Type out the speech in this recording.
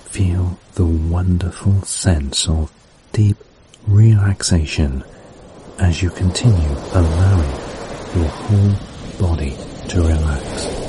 Feel the wonderful sense of deep relaxation as you continue allowing your whole body to relax.